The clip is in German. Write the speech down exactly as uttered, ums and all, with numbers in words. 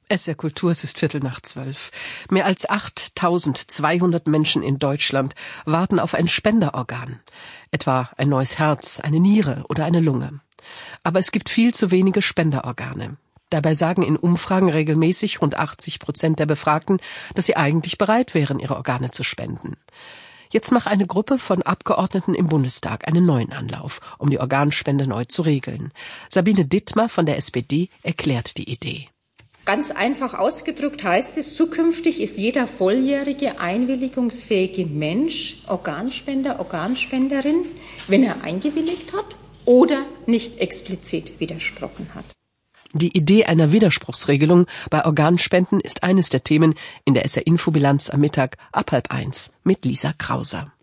S R Kultur, es ist Viertel nach zwölf. Mehr als achttausendzweihundert Menschen in Deutschland warten auf ein Spenderorgan. Etwa ein neues Herz, eine Niere oder eine Lunge. Aber es gibt viel zu wenige Spenderorgane. Dabei sagen in Umfragen regelmäßig rund achtzig Prozent der Befragten, dass sie eigentlich bereit wären, ihre Organe zu spenden. Jetzt macht eine Gruppe von Abgeordneten im Bundestag einen neuen Anlauf, um die Organspende neu zu regeln. Sabine Dittmar von der S P D erklärt die Idee. Ganz einfach ausgedrückt heißt es, zukünftig ist jeder volljährige, einwilligungsfähige Mensch Organspender, Organspenderin, wenn er eingewilligt hat oder nicht explizit widersprochen hat. Die Idee einer Widerspruchsregelung bei Organspenden ist eines der Themen in der S R-Infobilanz am Mittag ab halb eins mit Lisa Krauser.